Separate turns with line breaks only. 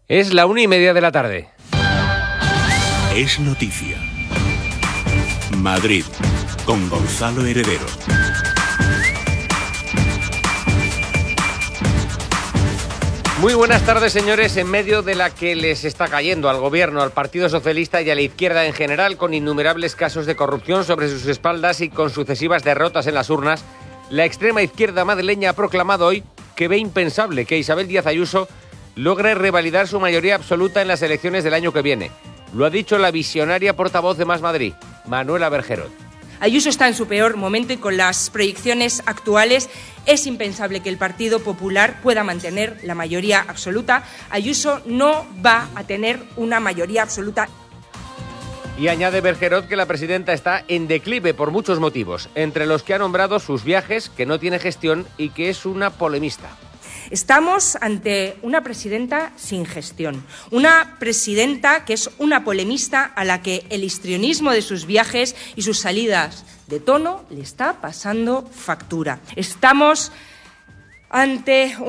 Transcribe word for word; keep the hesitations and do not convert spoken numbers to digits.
Es la una y media de la tarde.
Es noticia. Madrid, con Gonzalo Heredero.
Muy buenas tardes, señores. En medio de la que les está cayendo al gobierno, al Partido Socialista y a la izquierda en general, con innumerables casos de corrupción sobre sus espaldas y con sucesivas derrotas en las urnas, la extrema izquierda madrileña ha proclamado hoy que ve impensable que Isabel Díaz Ayuso logre revalidar su mayoría absoluta en las elecciones del año que viene. Lo ha dicho la visionaria portavoz de Más Madrid, Manuela Bergerot.
Ayuso está en su peor momento y con las proyecciones actuales es impensable que el Partido Popular pueda mantener la mayoría absoluta. Ayuso no va a tener una mayoría absoluta.
Y añade Bergerot que la presidenta está en declive por muchos motivos, entre los que ha nombrado sus viajes, que no tiene gestión y que es una polemista.
Estamos ante una presidenta sin gestión, una presidenta que es una polemista a la que el histrionismo de sus viajes y sus salidas de tono le está pasando factura. Estamos ante